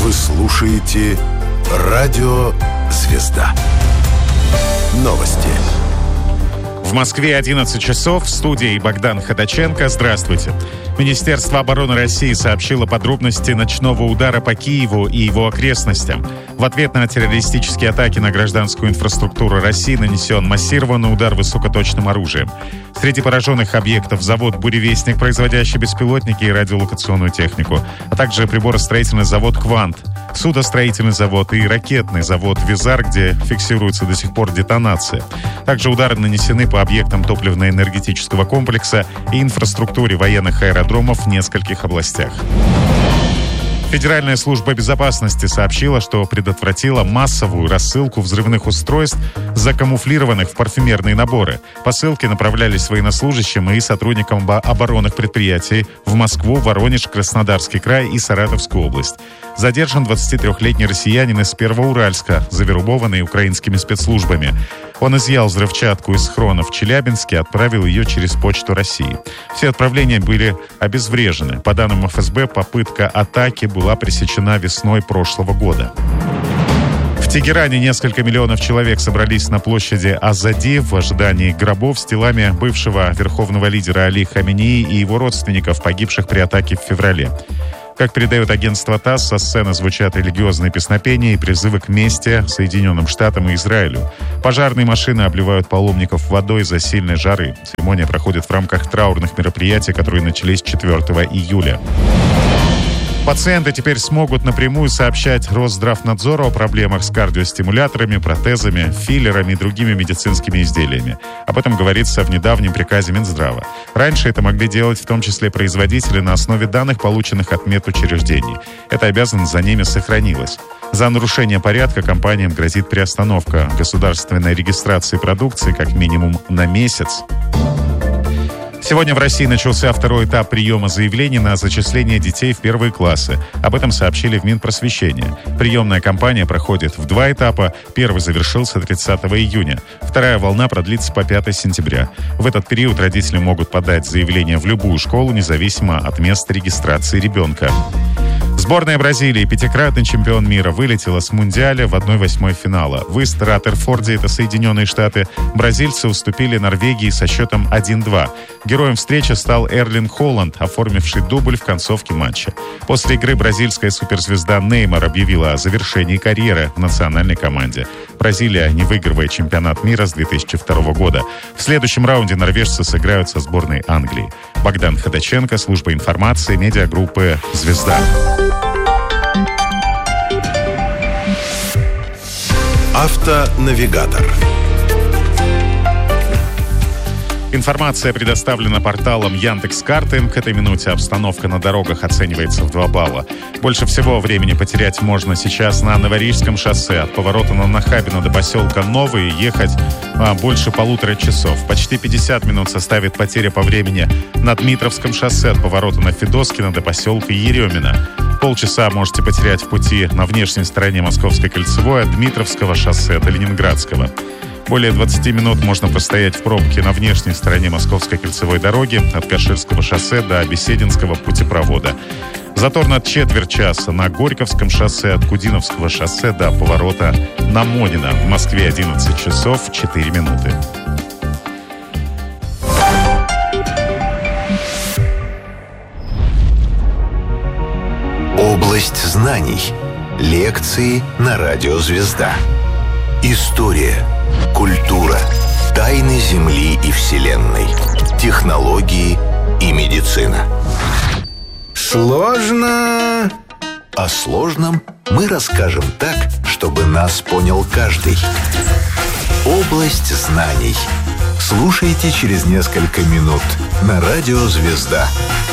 Вы слушаете «Радио Звезда». Новости. В Москве 11 часов. В студии Богдан Ходаченко. Здравствуйте. Министерство обороны России сообщило подробности ночного удара по Киеву и его окрестностям. В ответ на террористические атаки на гражданскую инфраструктуру России нанесен массированный удар высокоточным оружием. Среди пораженных объектов завод «Буревестник», производящий беспилотники и радиолокационную технику, а также приборостроительный завод «Квант», судостроительный завод и ракетный завод «Визар», где фиксируется до сих пор детонация. Также удары нанесены по объектам топливно-энергетического комплекса и инфраструктуре военных аэродромов в нескольких областях. Федеральная служба безопасности сообщила, что предотвратила массовую рассылку взрывных устройств, закамуфлированных в парфюмерные наборы. Посылки направлялись военнослужащим и сотрудникам оборонных предприятий в Москву, Воронеж, Краснодарский край и Саратовскую область. Задержан 23-летний россиянин из Первоуральска, завербованный украинскими спецслужбами. Он изъял взрывчатку из схрона в Челябинске и отправил ее через Почту России. Все отправления были обезврежены. По данным ФСБ, попытка атаки была пресечена весной прошлого года. В Тегеране несколько миллионов человек собрались на площади Азади в ожидании гробов с телами бывшего верховного лидера Али Хаменеи и его родственников, погибших при атаке в феврале. Как передает агентство ТАСС, со сцены звучат религиозные песнопения и призывы к мести Соединенным Штатам и Израилю. Пожарные машины обливают паломников водой из-за сильной жары. Церемония проходит в рамках траурных мероприятий, которые начались 4 июля. Пациенты теперь смогут напрямую сообщать Росздравнадзору о проблемах с кардиостимуляторами, протезами, филлерами и другими медицинскими изделиями. Об этом говорится в недавнем приказе Минздрава. Раньше это могли делать в том числе производители на основе данных, полученных от медучреждений. Эта обязанность за ними сохранилась. За нарушение порядка компаниям грозит приостановка государственной регистрации продукции как минимум на месяц. Сегодня в России начался второй этап приема заявлений на зачисление детей в первые классы. Об этом сообщили в Минпросвещения. Приемная кампания проходит в 2 этапа. Первый завершился 30 июня. Вторая волна продлится по 5 сентября. В этот период родители могут подать заявление в любую школу, независимо от места регистрации ребенка. Сборная Бразилии, 5-кратный чемпион мира, вылетела с Мундиаля в 1/8 финала. В Ист-Ратерфорде, это Соединенные Штаты, бразильцы уступили Норвегии со счетом 1-2. Героем встречи стал Эрлинг Холланд, оформивший дубль в концовке матча. После игры бразильская суперзвезда Неймар объявила о завершении карьеры в национальной команде. Бразилия не выигрывает чемпионат мира с 2002 года. В следующем раунде норвежцы сыграют со сборной Англии. Богдан Ходаченко, служба информации, медиагруппы «Звезда». Автонавигатор. Информация предоставлена порталом Яндекс.Карты. К этой минуте обстановка на дорогах оценивается в 2 балла. Больше всего времени потерять можно сейчас на Новорижском шоссе. От поворота на Нахабино до поселка Новый ехать больше 1,5 часов. Почти 50 минут составит потеря по времени на Дмитровском шоссе от поворота на Федоскино до поселка Еремино. Полчаса можете потерять в пути на внешней стороне Московской кольцевой от Дмитровского шоссе до Ленинградского. Более 20 минут можно простоять в пробке на внешней стороне Московской кольцевой дороги от Каширского шоссе до Бесединского путепровода. Затор на четверть часа на Горьковском шоссе от Кудиновского шоссе до поворота на Монино. В Москве 11 часов 4 минуты. Область знаний. Лекции на Радио Звезда. История, культура, тайны Земли и Вселенной, технологии и медицина. Сложно. О сложном мы расскажем так, чтобы нас понял каждый. Область знаний. Слушайте через несколько минут на Радио Звезда.